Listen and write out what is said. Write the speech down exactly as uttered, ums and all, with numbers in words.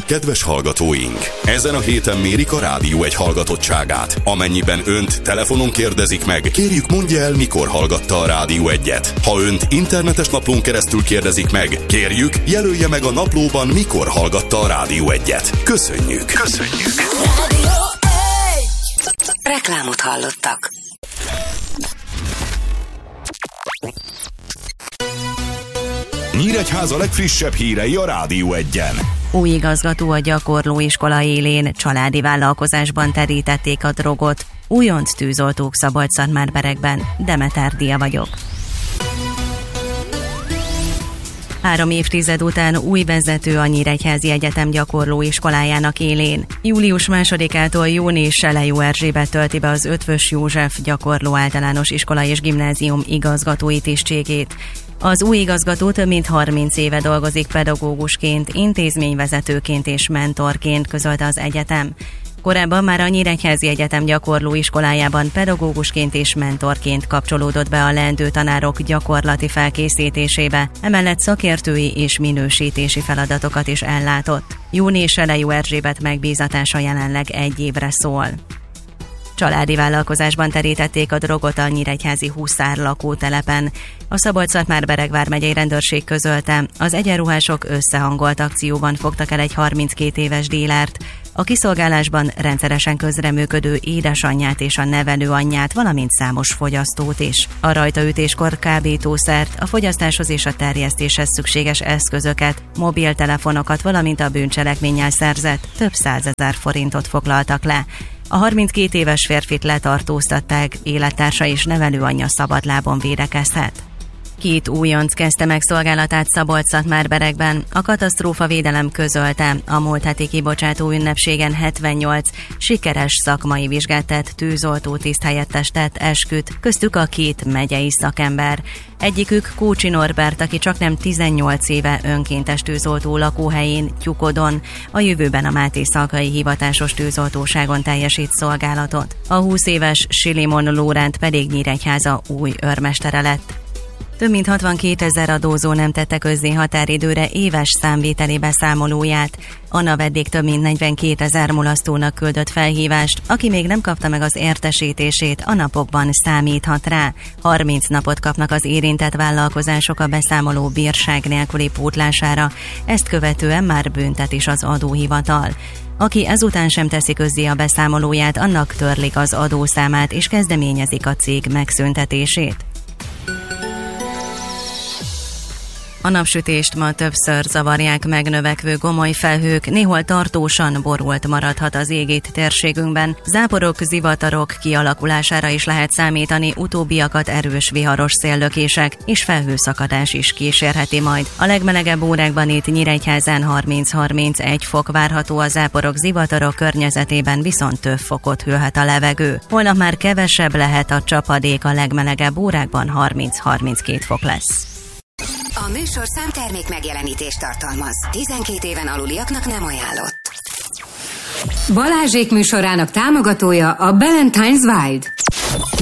kedves hallgatóink! Ezen a héten mérik a Rádió egy hallgatottságát. Amennyiben önt telefonon kérdezik meg, kérjük mondja el, mikor hallgatta a Rádió egyet. Ha önt internetes naplón keresztül kérdezik meg, kérjük jelölje meg a naplóban, mikor hallgatta a Rádió egyet. Köszönjük! Köszönjük! Rádió egy! Reklámot hallottak. Nyíregyháza legfrissebb hírei a Rádió egyen. Új igazgató a gyakorlóiskola élén, családi vállalkozásban terítették a drogot. Újonc tűzoltók Szabolcs-Szatmár-Berekben. Demeter Dia vagyok. Három évtized után új vezető a Nyíregyházi Egyetem gyakorlóiskolájának élén. július másodikától Jóné Selejó Erzsébet tölti be az Eötvös József gyakorló általános iskola és gimnázium igazgatói tisztségét. Az új igazgató több mint harminc éve dolgozik pedagógusként, intézményvezetőként és mentorként, közölte az egyetem. Korábban már a Nyíregyházi Egyetem gyakorlóiskolájában pedagógusként és mentorként kapcsolódott be a leendő tanárok gyakorlati felkészítésébe, emellett szakértői és minősítési feladatokat is ellátott. Jóné Selejó Erzsébet megbízatása jelenleg egy évre szól. Családi vállalkozásban terítették a drogot a nyíregyházi Huszár lakótelepen. A Szabolcs-Szatmár-Bereg vármegyei rendőrség közölte, az egyenruhások összehangolt akcióban fogtak el egy harminckét éves dílert. A kiszolgálásban rendszeresen közreműködő édesanyját és a nevelőanyját, valamint számos fogyasztót is. A rajtaütéskor kábítószert, a fogyasztáshoz és a terjesztéshez szükséges eszközöket, mobiltelefonokat, valamint a bűncselekménnyel szerzett több százezer forintot foglaltak le. A harminckét éves férfit letartóztatták, élettársa és nevelőanyja szabadlábon védekezhet. Két újonc kezdte meg szolgálatát Szabolcs-Szatmár-Berekben. A katasztrófavédelem közölte, a múlt heti kibocsátó ünnepségen hetvennyolc sikeres szakmai vizsgát tett tűzoltó tiszthelyettes tett esküt, köztük a két megyei szakember. Egyikük Kócsi Norbert, aki csaknem tizennyolc éve önkéntes tűzoltó lakóhelyén, Tyukodon, a jövőben a Mátészalkai hivatásos tűzoltóságon teljesít szolgálatot. A húsz éves Silimon Lóránt pedig Nyíregyháza új őrmestere lett. Több mint hatvankétezer adózó nem tette közzé határidőre éves számvételi beszámolóját. A NAV eddig több mint negyvenkétezer mulasztónak küldött felhívást, aki még nem kapta meg az értesítését, a napokban számíthat rá. harminc napot kapnak az érintett vállalkozások a beszámoló bírság nélküli pótlására, ezt követően már büntet is az adóhivatal. Aki ezután sem teszi közzé a beszámolóját, annak törlik az adószámát és kezdeményezik a cég megszüntetését. A napsütést ma többször zavarják megnövekvő gomoly felhők, néhol tartósan borult maradhat az ég itt térségünkben. Záporok, zivatarok kialakulására is lehet számítani, utóbbiakat erős viharos széllökések és felhőszakadás is kísérheti majd. A legmelegebb órákban itt Nyíregyházán harminc-harmincegy fok várható, a záporok, zivatarok környezetében viszont több fokot hűlhet a levegő. Holnap már kevesebb lehet a csapadék, a legmelegebb órákban harminc-harminckét fok lesz. A műsorszám termék megjelenítést tartalmaz. tizenkét éven aluliaknak nem ajánlott. Balázsék műsorának támogatója a Ballantines Wild.